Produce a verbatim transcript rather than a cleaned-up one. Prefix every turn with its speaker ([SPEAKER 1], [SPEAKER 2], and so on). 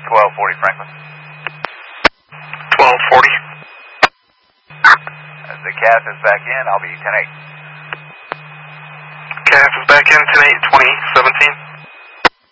[SPEAKER 1] twelve forty Franklin.
[SPEAKER 2] twelve forty.
[SPEAKER 1] As the C A F is back in, I'll be ten eight.
[SPEAKER 2] C A F is back in, ten eight, twenty seventeen.